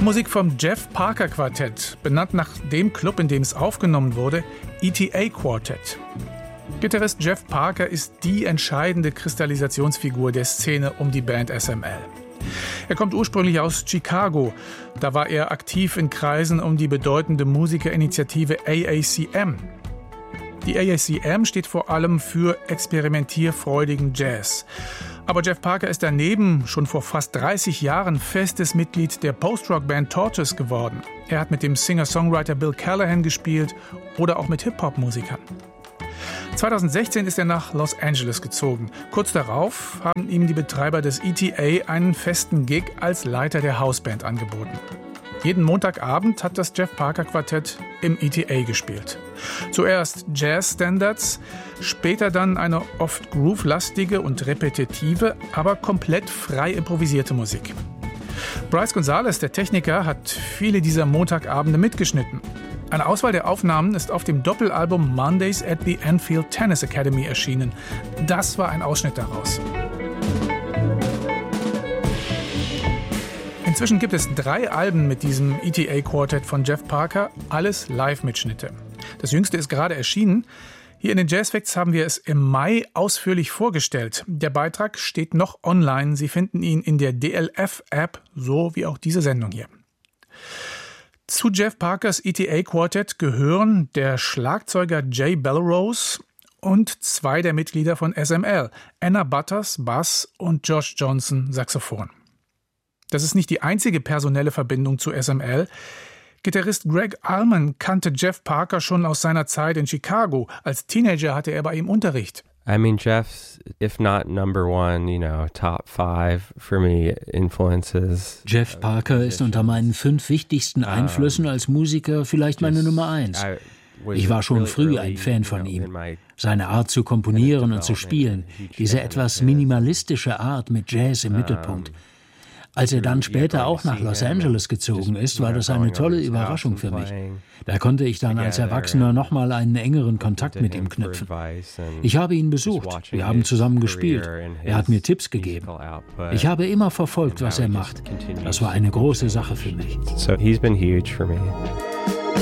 Musik vom Jeff Parker Quartett, benannt nach dem Club, in dem es aufgenommen wurde, ETA Quartet. Gitarrist Jeff Parker ist die entscheidende Kristallisationsfigur der Szene um die Band SML. Er kommt ursprünglich aus Chicago. Da war er aktiv in Kreisen um die bedeutende Musikerinitiative AACM. Die AACM steht vor allem für experimentierfreudigen Jazz. Aber Jeff Parker ist daneben schon vor fast 30 Jahren festes Mitglied der Post-Rock-Band Tortoise geworden. Er hat mit dem Singer-Songwriter Bill Callahan gespielt oder auch mit Hip-Hop-Musikern. 2016 ist er nach Los Angeles gezogen. Kurz darauf haben ihm die Betreiber des ETA einen festen Gig als Leiter der Hausband angeboten. Jeden Montagabend hat das Jeff Parker Quartett im ETA gespielt. Zuerst Jazz-Standards, später dann eine oft groove-lastige und repetitive, aber komplett frei improvisierte Musik. Bryce Gonzalez, der Techniker, hat viele dieser Montagabende mitgeschnitten. Eine Auswahl der Aufnahmen ist auf dem Doppelalbum Mondays at the Anfield Tennis Academy erschienen. Das war ein Ausschnitt daraus. Inzwischen gibt es 3 Alben mit diesem ETA-Quartett von Jeff Parker, alles Live-Mitschnitte. Das jüngste ist gerade erschienen. Hier in den Jazz Facts haben wir es im Mai ausführlich vorgestellt. Der Beitrag steht noch online. Sie finden ihn in der DLF-App, so wie auch diese Sendung hier. Zu Jeff Parkers ETA-Quartett gehören der Schlagzeuger Jay Belrose und 2 der Mitglieder von SML, Anna Butters, Bass und Josh Johnson, Saxophon. Das ist nicht die einzige personelle Verbindung zu SML. Gitarrist Greg Allman kannte Jeff Parker schon aus seiner Zeit in Chicago. Als Teenager hatte er bei ihm Unterricht. I mean, Jeff's, if not number one, top 5 for me influences. Jeff Parker ist unter meinen 5 wichtigsten Einflüssen als Musiker vielleicht meine Nummer 1. Ich war schon früh ein Fan von ihm. Seine Art zu komponieren und zu spielen, diese etwas minimalistische Art mit Jazz im Mittelpunkt. Als er dann später auch nach Los Angeles gezogen ist, war das eine tolle Überraschung für mich. Da konnte ich dann als Erwachsener nochmal einen engeren Kontakt mit ihm knüpfen. Ich habe ihn besucht, wir haben zusammen gespielt, er hat mir Tipps gegeben. Ich habe immer verfolgt, was er macht. Das war eine große Sache für mich. So he's been huge for me.